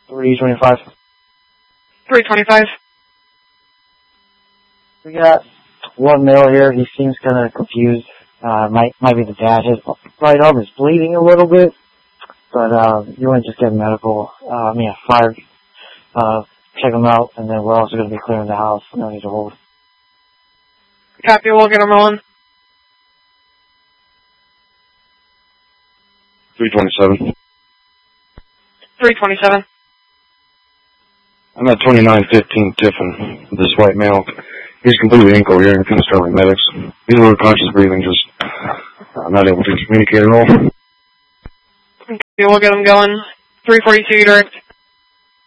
325. 325. We got one male here. He seems kind of confused. Might be the dad. His right arm is bleeding a little bit, but you want to just get medical. Fire. Check him out, and then we're also going to be clearing the house. No need to hold. Copy. We'll get him rolling. 327. 327. I'm at 2915 Tiffin. This white male. He's completely incoherent. Can start with medics. He's a little conscious breathing, just not able to communicate at all. Okay, we'll get him going. 342 direct.